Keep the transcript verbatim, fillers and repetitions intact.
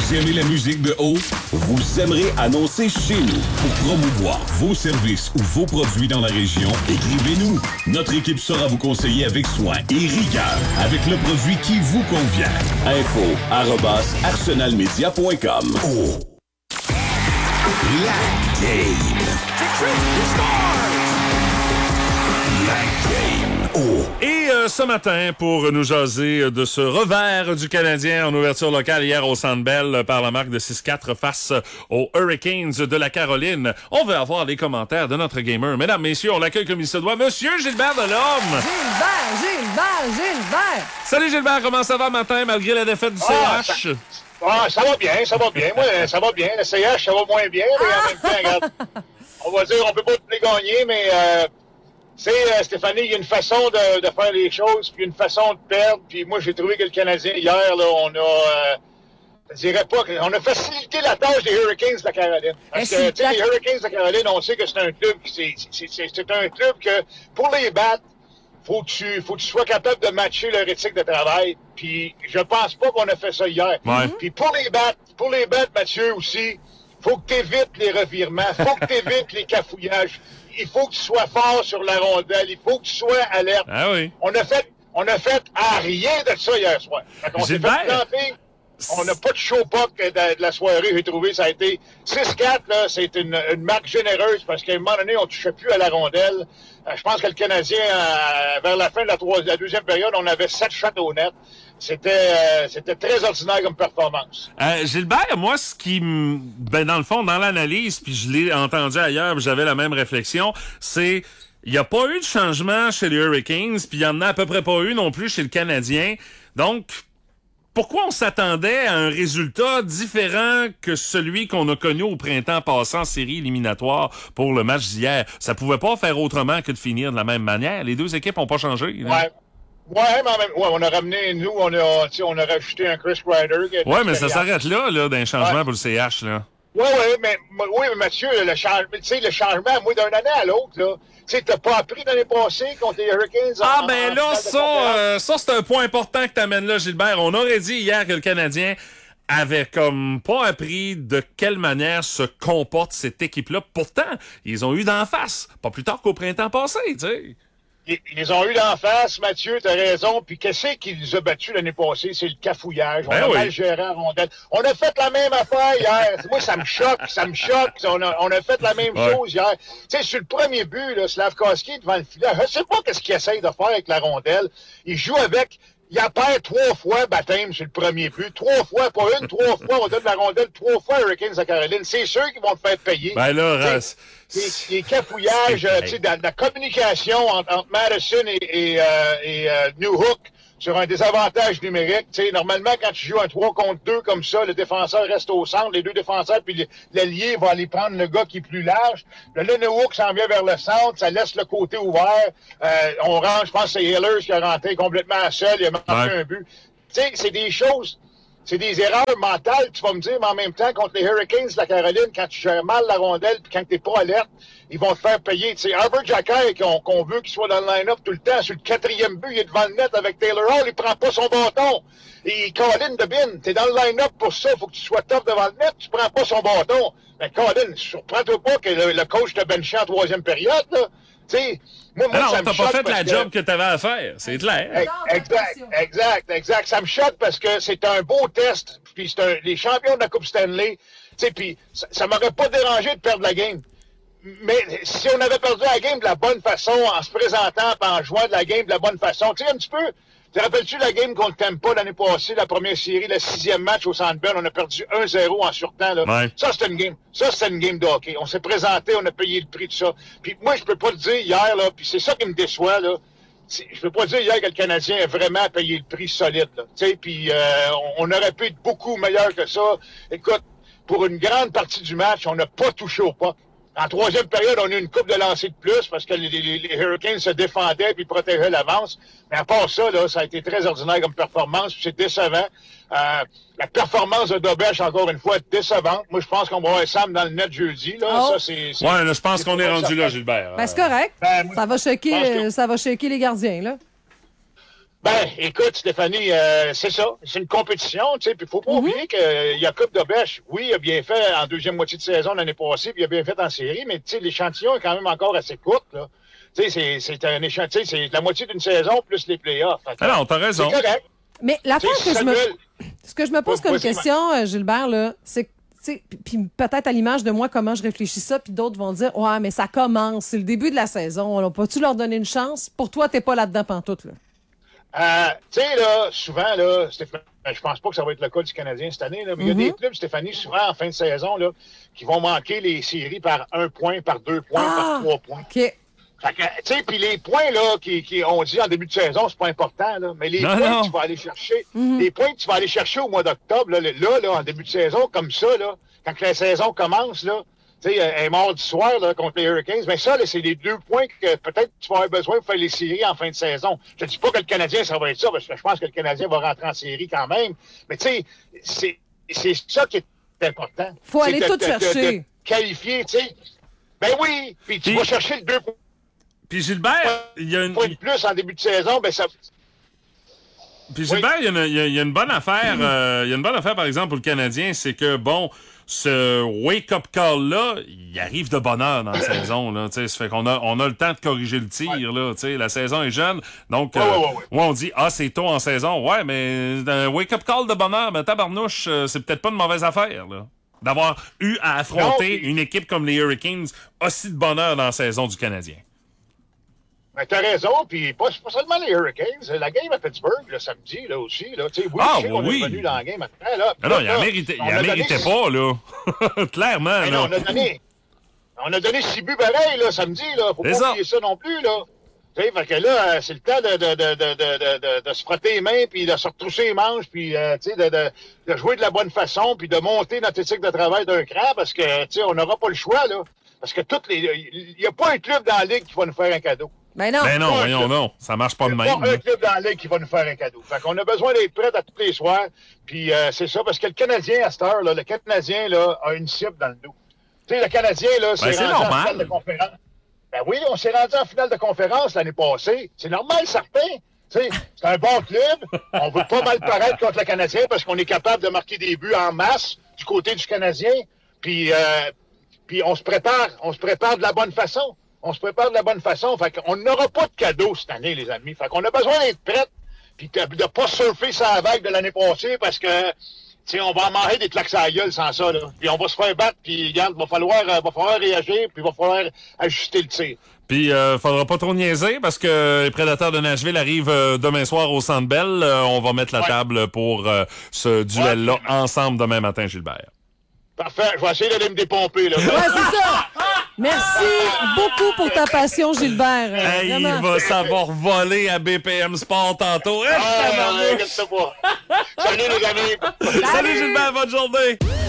Vous aimez la musique de haut? Vous aimerez annoncer chez nous. Pour promouvoir vos services ou vos produits dans la région, écrivez-nous. Notre équipe saura vous conseiller avec soin et rigueur avec le produit qui vous convient. Info arobase arsenalmedia point com. Oh. La game. La game. Oh. Et euh, ce matin, pour nous jaser de ce revers du Canadien en ouverture locale hier au Centre Bell par la marque de six quatre face aux Hurricanes de la Caroline, on veut avoir les commentaires de notre gamer. Mesdames, messieurs, on l'accueille comme il se doit. Monsieur Gilbert Delorme. Gilbert, Gilbert, Gilbert. Salut Gilbert, comment ça va matin malgré la défaite du ah, C H? Ça, ah, ça va bien, ça va bien. Moi, ça va bien. Le C H, ça va moins bien. Mais en même temps, regarde, on va dire, on peut pas tous les gagner, mais... Euh, Tu sais, euh, Stéphanie, il y a une façon de, de faire les choses, puis une façon de perdre. Puis moi, j'ai trouvé que le Canadien, hier, là, on a, euh, je dirais pas, on a facilité la tâche des Hurricanes de la Caroline. Parce que, tu sais, les Hurricanes de la Caroline, on sait que c'est un club, c'est, c'est, c'est, c'est un club que, pour les battre, faut que tu, faut que tu sois capable de matcher leur éthique de travail. Puis je pense pas qu'on a fait ça hier. Ouais. Puis pour les battre, pour les battre, Mathieu, aussi, faut que tu évites les revirements, faut que tu évites les cafouillages. Il faut que tu sois fort sur la rondelle. Il faut que tu sois alerte. Ah oui. On a fait, on a fait ah, rien de ça hier soir. On s'est fait planter. On n'a pas de show-pop de, de la soirée, j'ai trouvé. Ça a été six quatre, là. C'est une, une marque généreuse parce qu'à un moment donné, on ne touchait plus à la rondelle. Euh, je pense que le Canadien, euh, vers la fin de la, troisième, la deuxième période, on avait sept shots au net. C'était, euh, c'était très ordinaire comme performance. Euh, Gilbert, moi, ce qui m... ben, dans le fond, dans l'analyse, puis je l'ai entendu ailleurs, puis j'avais la même réflexion, c'est, il n'y a pas eu de changement chez les Hurricanes, puis il n'y en a à peu près pas eu non plus chez le Canadien. Donc, pourquoi on s'attendait à un résultat différent que celui qu'on a connu au printemps passé en série éliminatoire pour le match d'hier? Ça pouvait pas faire autrement que de finir de la même manière. Les deux équipes n'ont pas changé. Là. Ouais. Ouais, mais en même, ouais, on a ramené, nous, on a, on a rajouté un Chris Kreider. Ouais, mais ça s'arrête là, là, d'un changement ouais. pour le C H, là. Ouais, ouais, mais, oui, mais Mathieu, le changement, tu sais, le changement, moi, d'un année à l'autre, là, tu sais, t'as pas appris l'année passée contre les Hurricanes. Ah, en, ben en là, ça, euh, ça, c'est un point important que t'amènes là, Gilbert. On aurait dit hier que le Canadien avait comme pas appris de quelle manière se comporte cette équipe-là. Pourtant, ils ont eu d'en face, pas plus tard qu'au printemps passé, tu sais. Ils, ils ont eu d'en face, Mathieu, t'as raison. Puis qu'est-ce qui nous a battus l'année passée? C'est le cafouillage. On ben a oui. mal géré en rondelle. On a fait la même affaire hier. Moi, ça me choque, ça me choque. On a, on a fait la même ouais. chose hier. Tu sais, sur le premier but, là, Slavkovski devant le filet, je sais pas qu'est-ce qu'il essaye de faire avec la rondelle. Il joue avec... Il a perd trois fois baptême sur le premier but. Trois fois, pas une, trois fois. On donne la rondelle trois fois Hurricanes à Caroline. C'est sûr qu'ils vont te faire payer. Ben là, Ras... Les, les cafouillages, euh, tu sais, la, la communication entre, entre Madison et, et, euh, et euh, New Hook sur un désavantage numérique. Tu sais, normalement, quand tu joues un trois contre deux comme ça, le défenseur reste au centre, les deux défenseurs, puis l'allié va aller prendre le gars qui est plus large. Là, le New Hook s'en vient vers le centre, ça laisse le côté ouvert. Euh, on rentre, je pense que c'est Hillers qui a rentré complètement seul, il a marqué ouais. un but. Tu sais, c'est des choses... C'est des erreurs mentales, tu vas me dire, mais en même temps, contre les Hurricanes de la Caroline, quand tu gères mal la rondelle puis quand t'es pas alerte, ils vont te faire payer. Tu sais, Albert Jacquet, qu'on qu'on veut qu'il soit dans le line-up tout le temps, sur le quatrième but, il est devant le net avec Taylor Hall, il prend pas son bâton. Et Colin DeBin, t'es dans le line-up pour ça, faut que tu sois top devant le net, tu prends pas son bâton. Mais Colin, surprends-toi pas que le, le coach te benché en troisième période, là. Tu sais, moi, moi, Alors, ça t'as me pas choque fait parce la que... job que t'avais à faire, c'est clair. Exact, exact, exact. Ça me choque parce que c'est un beau test, puis c'est un, les champions de la Coupe Stanley, tu sais, puis ça, ça m'aurait pas dérangé de perdre la game. Mais si on avait perdu la game de la bonne façon, en se présentant, en jouant de la game de la bonne façon, tu sais, un petit peu... Te rappelles-tu la game contre Tampa l'année passée, la première série, le sixième match au Centre Bell, on a perdu un zéro en surtemps, là. Ouais. Ça, c'était une game. Ça, c'était une game de hockey. On s'est présenté, on a payé le prix de ça. Puis moi, je peux pas le dire hier, là, puis c'est ça qui me déçoit, là. Je peux pas dire hier que le Canadien a vraiment payé le prix solide, là. Tu sais, puis euh, on, on aurait pu être beaucoup meilleur que ça. Écoute, pour une grande partie du match, on n'a pas touché au puck. En troisième période, on a eu une coupe de lancers de plus parce que les, les, les Hurricanes se défendaient et protégeaient l'avance. Mais à part ça, là, ça a été très ordinaire comme performance. C'est décevant. Euh, la performance de Dobech, encore une fois, est décevante. Moi, je pense qu'on va avoir Sam dans le net jeudi. Là. Oh. Ça, c'est, c'est, ouais, là, je pense c'est qu'on est rendu là, Gilbert. Ben, c'est correct. Ben, moi, ça va choquer, que... ça va choquer les gardiens, là. Ben, écoute, Stéphanie, euh, c'est ça. C'est une compétition, tu sais. Puis faut pas mm-hmm. oublier que euh, Jakub Dobeš, oui, il a bien fait en deuxième moitié de saison l'année passée, puis il a bien fait en série, mais tu sais, l'échantillon est quand même encore assez court, là. Tu sais, c'est, c'est un échantillon, c'est la moitié d'une saison plus les playoffs. Ah non, t'as raison. C'est correct. Mais l'affaire que je me... Ce que je me pose ouais, comme question, ma... Gilbert, là, c'est que puis peut-être à l'image de moi, comment je réfléchis ça, puis d'autres vont dire « Ouais, mais ça commence, c'est le début de la saison, on peut-tu leur donner une chance? » Pour toi, t'es pas là-dedans pantoute, là. Euh, tu sais, là, souvent, là, Stéphanie, je pense pas que ça va être le cas du Canadien cette année, là, mais il mm-hmm. y a des clubs, Stéphanie, souvent, en fin de saison, là, qui vont manquer les séries par un point, par deux points, ah, par trois points. OK. Fait que, tu sais, puis les points, là, qui, qui, on dit en début de saison, c'est pas important, là, mais les non, points non. que tu vas aller chercher, mm-hmm. les points que tu vas aller chercher au mois d'octobre, là, là, là, en début de saison, comme ça, là, quand la saison commence, là, tu sais, un mardi soir, là, contre les Hurricanes, ben ça, là, c'est les deux points que peut-être tu vas avoir besoin pour faire les séries en fin de saison. Je te dis pas que le Canadien, ça va être ça, parce que je pense que le Canadien va rentrer en série quand même, mais tu sais, c'est, c'est ça qui est important. Faut aller de, tout de, chercher. De, de qualifier, tu sais. Ben oui, puis tu puis, vas chercher le deux points. Puis Gilbert, il y a une... point de plus en début de saison, ben ça... Puis Gilbert, il oui. y, y, y a une bonne affaire, il euh, y a une bonne affaire, par exemple, pour le Canadien, c'est que, bon, ce wake-up call-là, il arrive de bonne heure dans la saison, là, tu sais, ça fait qu'on a, on a le temps de corriger le tir, ouais. là, tu sais, la saison est jeune, donc, ouais, euh, ouais, ouais, ouais. ouais, on dit, ah, c'est tôt en saison, ouais, mais un wake-up call de bonne heure, ben, tabarnouche, euh, c'est peut-être pas une mauvaise affaire, là, d'avoir eu à affronter non, une équipe comme les Hurricanes aussi de bonne heure dans la saison du Canadien. Ben, t'as raison, puis pas, pas seulement les Hurricanes. La game à Pittsburgh, le samedi, là, aussi, là. Tu sais, oui, ah, je sais oui, qu'on oui. est revenu dans la game après, là. Non, non, il en méritait, il en méritait donné... pas, là. Clairement, ben, là. Non, on a donné, on a donné six buts pareils, là, samedi, là. Faut c'est pas ça. oublier ça non plus, là. Tu sais, fait que là, c'est le temps de, de, de, de, de, de, de se frotter les mains, puis de se retrousser les manches, puis, euh, tu sais, de, de, de jouer de la bonne façon, puis de monter notre éthique de travail d'un cran, parce que, tu sais, on n'aura pas le choix, là. Parce que toutes les, il n'y a pas un club dans la ligue qui va nous faire un cadeau. Ben non. Ben non, voyons, non. Ça marche pas de même. Il n'y a pas un club dans la ligue qui va nous faire un cadeau. Fait qu'on a besoin d'être prêts à tous les soirs. Puis euh, c'est ça, parce que le Canadien, à cette heure, là, le Canadien, là, a une cible dans le dos. Tu sais, le Canadien, là, c'est ben, rendu normal. en finale de conférence. Ben oui, on s'est rendu en finale de conférence l'année passée. C'est normal, certain. Tu sais, c'est un bon club. On veut pas mal paraître contre le Canadien parce qu'on est capable de marquer des buts en masse du côté du Canadien. Puis, euh, puis on se prépare, on se prépare de la bonne façon. On se prépare de la bonne façon. Fait qu'on n'aura pas de cadeau cette année, les amis. Fait qu'on a besoin d'être prêts puis de, de pas surfer sur la vague de l'année passée parce que, tu sais, on va en manger des claques à la gueule sans ça, là. Puis on va se faire battre, puis regarde, va falloir, euh, va falloir réagir, puis va falloir ajuster le tir. Puis, euh, faudra pas trop niaiser parce que les Prédateurs de Nashville arrivent euh, demain soir au Centre Bell. Euh, on va mettre la ouais. table pour euh, ce duel-là ouais. ensemble demain matin, Gilbert. Parfait. Je vais essayer d'aller me dépomper, là. Ouais, c'est ça. Merci beaucoup pour ta passion, Gilbert. Hey, il va savoir voler à B P M Sport tantôt. Ah, regarde ça pas. Salut, les amis. Salut, Salut Gilbert. Bonne journée.